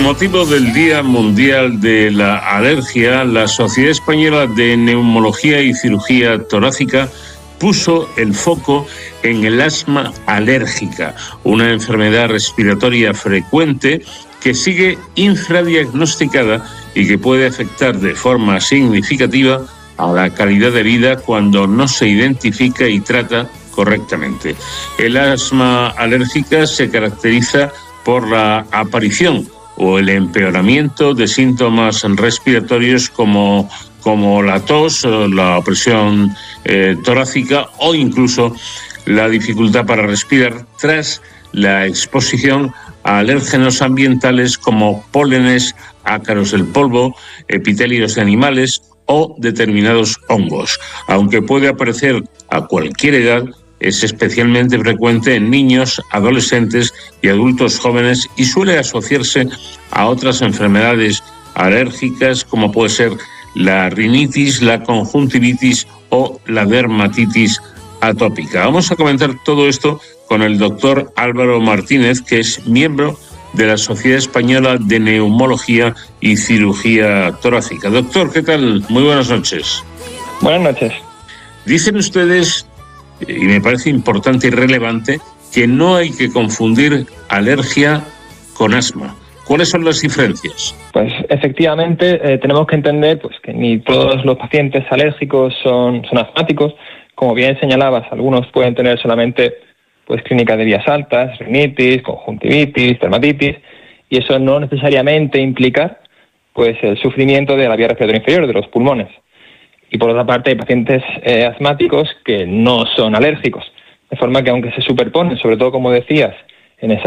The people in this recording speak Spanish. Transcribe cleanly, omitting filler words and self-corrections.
motivo del Día Mundial de la Alergia, la Sociedad Española de Neumología y Cirugía Torácica puso el foco en el asma alérgica, una enfermedad respiratoria frecuente que sigue infradiagnosticada y que puede afectar de forma significativa a la calidad de vida cuando no se identifica y trata correctamente. El asma alérgica se caracteriza por la aparición o el empeoramiento de síntomas respiratorios como la tos, la opresión torácica o incluso la dificultad para respirar tras la exposición a alérgenos ambientales como pólenes, ácaros del polvo, epitelios de animales o determinados hongos. Aunque puede aparecer a cualquier edad, es especialmente frecuente en niños, adolescentes y adultos jóvenes y suele asociarse a otras enfermedades alérgicas como puede ser la rinitis, la conjuntivitis o la dermatitis atópica. Vamos a comentar todo esto con el doctor Álvaro Martínez, que es miembro de la Sociedad Española de Neumología y Cirugía Torácica. Doctor, ¿qué tal? Muy buenas noches. Buenas noches. Dicen ustedes, y me parece importante y relevante, que no hay que confundir alergia con asma. ¿Cuáles son las diferencias? Pues efectivamente tenemos que entender que ni todos los pacientes alérgicos son asmáticos. Como bien señalabas, algunos pueden tener solamente clínicas de vías altas, rinitis, conjuntivitis, dermatitis, y eso no necesariamente implica el sufrimiento de la vía respiratoria inferior, de los pulmones. Y por otra parte hay pacientes asmáticos que no son alérgicos, de forma que aunque se superponen, sobre todo como decías, en esa